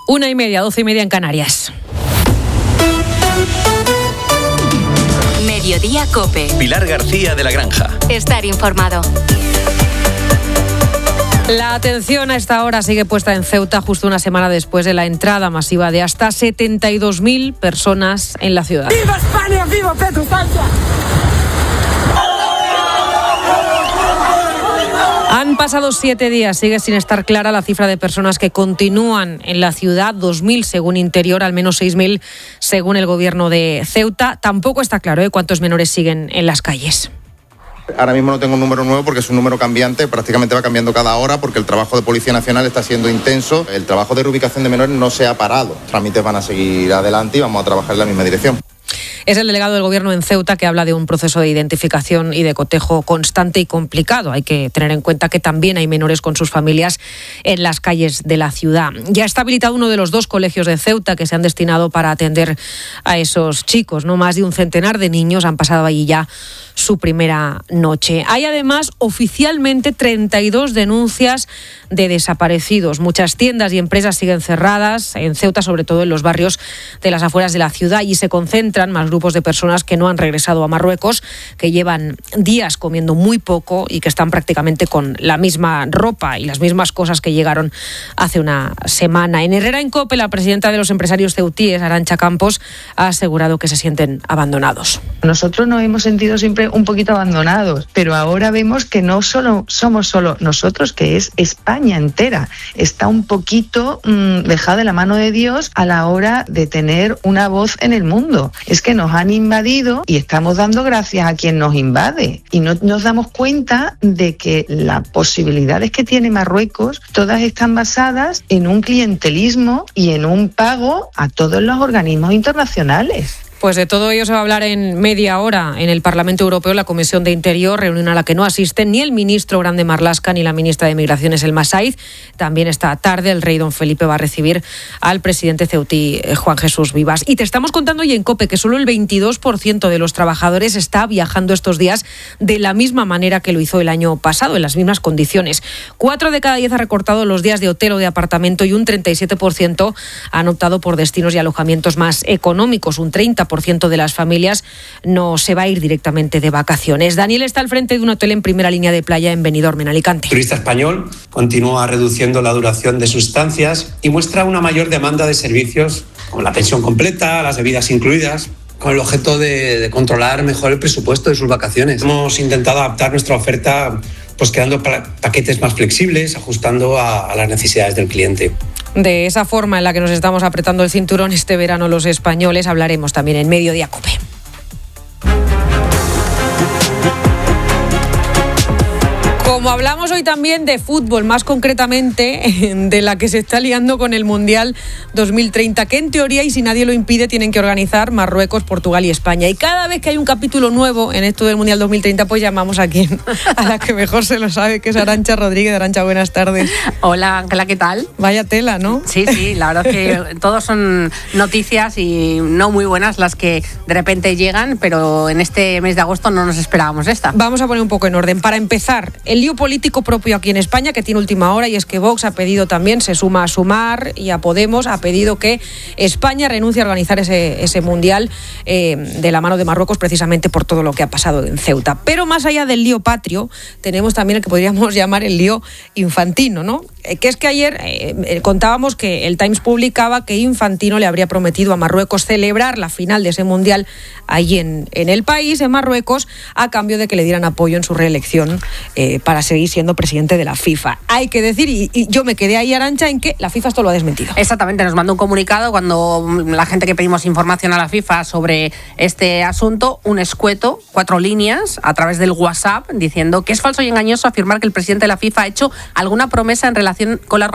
1:30, 12:30 en Canarias. Mediodía COPE. Pilar García de la Granja. Estar informado. La atención a esta hora sigue puesta en Ceuta justo una semana después de la entrada masiva de hasta 72.000 personas en la ciudad. ¡Viva España! ¡Viva Pedro Sánchez! Han pasado 7 días, sigue sin estar clara la cifra de personas que continúan en la ciudad, 2.000 según Interior, al menos 6.000 según el gobierno de Ceuta. Tampoco está claro cuántos menores siguen en las calles. Ahora mismo no tengo un número nuevo porque es un número cambiante, prácticamente va cambiando cada hora porque el trabajo de Policía Nacional está siendo intenso. El trabajo de reubicación de menores no se ha parado. Los trámites van a seguir adelante y vamos a trabajar en la misma dirección. Es el delegado del Gobierno en Ceuta que habla de un proceso de identificación y de cotejo constante y complicado. Hay que tener en cuenta que también hay menores con sus familias en las calles de la ciudad. Ya está habilitado uno de los 2 colegios de Ceuta que se han destinado para atender a esos chicos, ¿no? Más de un centenar de niños han pasado allí ya su primera noche. Hay además oficialmente 32 denuncias de desaparecidos. Muchas tiendas y empresas siguen cerradas en Ceuta, sobre todo en los barrios de las afueras de la ciudad, y se concentran más grupos de personas que no han regresado a Marruecos, que llevan días comiendo muy poco y que están prácticamente con la misma ropa y las mismas cosas que llegaron hace una semana. En Herrera en COPE, la presidenta de los empresarios ceutíes, Arantxa Campos, ha asegurado que se sienten abandonados. Nosotros nos hemos sentido siempre un poquito abandonados, pero ahora vemos que no solo somos nosotros, que es España entera. Está un poquito dejada de la mano de Dios a la hora de tener una voz en el mundo. Es que nos han invadido y estamos dando gracias a quien nos invade. Y no nos damos cuenta de que las posibilidades que tiene Marruecos, todas están basadas en un clientelismo y en un pago a todos los organismos internacionales. Pues de todo ello se va a hablar en media hora en el Parlamento Europeo, la Comisión de Interior, reunión a la que no asisten ni el ministro Grande Marlaska ni la ministra de Migraciones, Elma Saiz. También esta tarde el rey don Felipe va a recibir al presidente ceutí, Juan Jesús Vivas. Y te estamos contando hoy en COPE que solo el 22% de los trabajadores está viajando estos días de la misma manera que lo hizo el año pasado, en las mismas condiciones. 4 de cada 10 ha recortado los días de hotel o de apartamento y un 37% han optado por destinos y alojamientos más económicos. Un 30% de las familias no se va a ir directamente de vacaciones. Daniel está al frente de un hotel en primera línea de playa en Benidorm, en Alicante. El turista español continúa reduciendo la duración de sus estancias y muestra una mayor demanda de servicios como la pensión completa, las bebidas incluidas, con el objeto de controlar mejor el presupuesto de sus vacaciones. Hemos intentado adaptar nuestra oferta creando paquetes más flexibles, ajustando a las necesidades del cliente. De esa forma en la que nos estamos apretando el cinturón este verano los españoles, hablaremos también en Mediodía COPE. Como hablamos hoy también de fútbol, más concretamente de la que se está liando con el Mundial 2030, que en teoría, y si nadie lo impide, tienen que organizar Marruecos, Portugal y España. Y cada vez que hay un capítulo nuevo en esto del Mundial 2030, pues llamamos a la que mejor se lo sabe, que es Arantxa Rodríguez. Arantxa, buenas tardes. Hola, Ángela, ¿qué tal? Vaya tela, ¿no? Sí, la verdad es que todos son noticias y no muy buenas las que de repente llegan, pero en este mes de agosto no nos esperábamos esta. Vamos a poner un poco en orden. Para empezar, el lío político propio aquí en España, que tiene última hora, y es que Vox ha pedido también, se suma a Sumar y a Podemos, ha pedido que España renuncie a organizar ese Mundial de la mano de Marruecos, precisamente por todo lo que ha pasado en Ceuta. Pero más allá del lío patrio, tenemos también el que podríamos llamar el lío infantino, ¿no? Que es que ayer contábamos que el Times publicaba que Infantino le habría prometido a Marruecos celebrar la final de ese Mundial allí en el país, en Marruecos, a cambio de que le dieran apoyo en su reelección para seguir siendo presidente de la FIFA. Hay que decir, y yo me quedé ahí, Arantxa, en que la FIFA esto lo ha desmentido. Exactamente, nos mandó un comunicado cuando la gente que pedimos información a la FIFA sobre este asunto, un escueto, 4 líneas a través del WhatsApp, diciendo que es falso y engañoso afirmar que el presidente de la FIFA ha hecho alguna promesa en relación con la